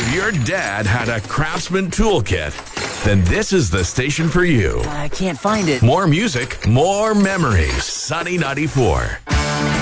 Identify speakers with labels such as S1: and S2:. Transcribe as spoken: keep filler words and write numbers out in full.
S1: If your dad had a Craftsman toolkit, then this is the station for you.
S2: I can't find it.
S1: More music, more memories. Sunny ninety-four.